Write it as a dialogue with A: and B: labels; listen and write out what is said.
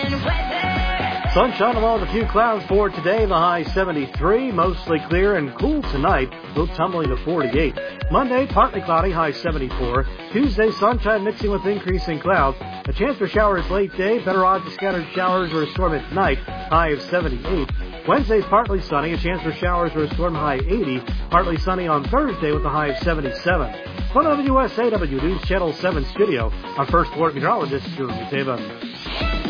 A: Sunshine along with a few clouds for today. The high 73, mostly clear and cool tonight. Low tumbling to 48. Monday, partly cloudy, high 74. Tuesday, sunshine mixing with increasing clouds. A chance for showers late day. Better odds of scattered showers or a storm at night. High of 78. Wednesday, partly sunny. A chance for showers or a storm, high 80. Partly sunny on Thursday with a high of 77. From the WSAW News Channel 7 studio, our first alert meteorologist, Jeremy Taven.